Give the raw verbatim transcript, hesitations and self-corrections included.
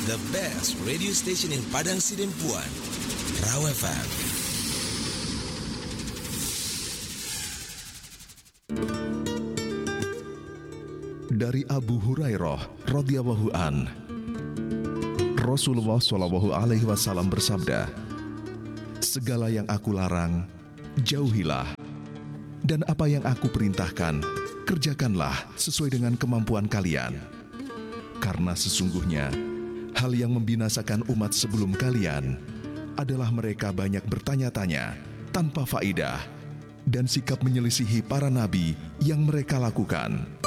the best radio station in Padang Sidempuan, Raw F M. Dari Abu Hurairah radhiyallahu an, Rasulullah shallallahu alaihi wasallam bersabda, segala yang aku larang, jauhilah. Dan apa yang aku perintahkan, kerjakanlah sesuai dengan kemampuan kalian. Karena sesungguhnya, hal yang membinasakan umat sebelum kalian adalah mereka banyak bertanya-tanya tanpa faedah dan sikap menyelisihi para nabi yang mereka lakukan.